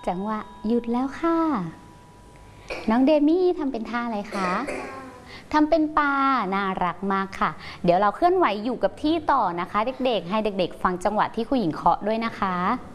จังหวะหยุดแล้วค่ะน้องเดมี่ทำเป็นท่าอะไรคะทำเป็นปลาน่ารักมากค่ะเดี๋ยวเราเคลื่อนไหวอยู่กับที่ต่อนะคะเด็กๆให้เด็กๆฟังจังหวะที่ครูหญิงเคาะด้วยนะคะ